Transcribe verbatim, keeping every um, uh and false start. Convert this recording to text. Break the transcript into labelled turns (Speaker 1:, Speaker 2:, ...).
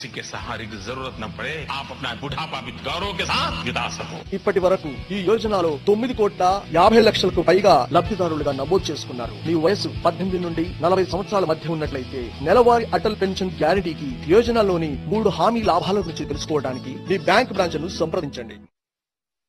Speaker 1: किसी के सहारे की जरूरत न पड़े, आप अपना बुढ़ापा भी गौरव के साथ बिता सको।
Speaker 2: ఇప్పటి వరకు ఈ యోజనలో తొమ్మిది కోట్ల యాభై లక్షలకు పైగా లబ్ధిదారులుగా నమోదు చేసుకున్నారు. మీ వయసు పద్దెనిమిది నుండి నలభై సంవత్సరాల మధ్య ఉన్నట్లయితే నెలవారీ అటల్ పెన్షన్ గ్యారంటీకి యోజనలోని మూడు హామీ లాభాల గురించి తెలుసుకోవడానికి మీ బ్యాంక్ బ్రాంచ్ ను సంప్రదించండి.